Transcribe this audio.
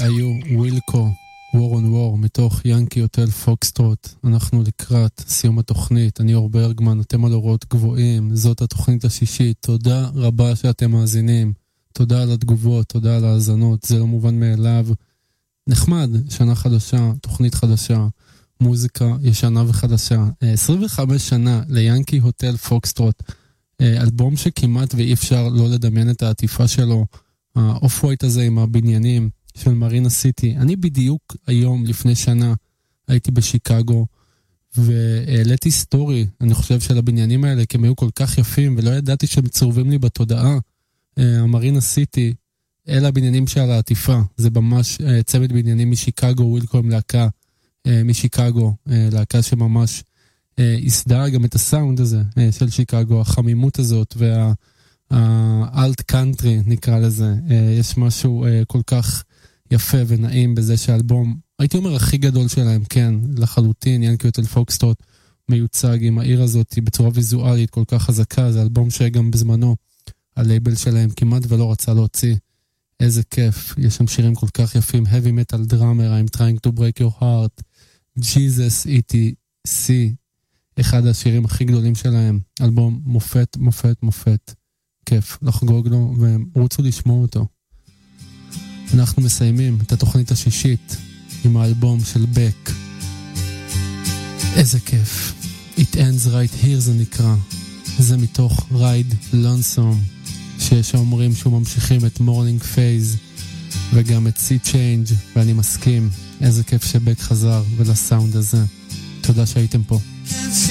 היו ווילקו, War on War, מתוך ינקי הוטל פוקסטרוט. אנחנו לקראת סיום התוכנית. אני אור ברגמן, אתם על אורות גבוהים. זאת התוכנית השישית. תודה רבה שאתם מאזינים. תודה על התגובות, תודה על ההאזנות. זה לא מובן מאליו. נחמד, שנה חדשה, תוכנית חדשה, מוזיקה ישנה וחדשה. 25 שנה ליאנקי הוטל פוקסטרוט. אלבום שכמעט ואי אפשר לא לדמיין את העטיפה שלו. האוף ווייט הזה עם הבניינים של מרינה סיטי. אני בדיוק היום לפני שנה הייתי בשיקגו והעליתי סטורי, אני חושב של הבניינים האלה, כי הם היו כל כך יפים ולא ידעתי שהם צרובים לי בתודעה. המרינה סיטי, אלה הבניינים של העטיפה, זה ממש צמד בניינים משיקגו, ווילקו עם להקה משיקגו, להקה שממש הסדרה גם את הסאונד הזה של שיקגו, החמימות הזאת והאלט קאנטרי נקרא לזה. יש משהו כל כך יפה ונעים בזה שהאלבום, הייתי אומר הכי גדול שלהם, כן, לחלוטין, ינקי הוטל פוקסטרוט מיוצג עם העיר הזאת בצורה ויזואלית כל כך חזקה. זה אלבום שגם בזמנו הלייבל שלהם כמעט ולא רצה להוציא. איזה כיף, יש שם שירים כל כך יפים, heavy metal drummer, I'm trying to break your heart, Jesus ETC, אחד השירים הכי גדולים שלהם, אלבום מופת, מופת, מופת, כיף לחגוג לו ורוצו לשמוע אותו. אנחנו מסיימים את התוכנית השישית עם האלבום של בק. איזה כיף. It ends right here זה נקרא. זה מתוך Ride Lonesome, שיש האומרים שהוא ממשיכים את Morning Phase וגם את Sea Change, ואני מסכים. איזה כיף שבק חזר ולסאונד הזה. תודה שהייתם פה.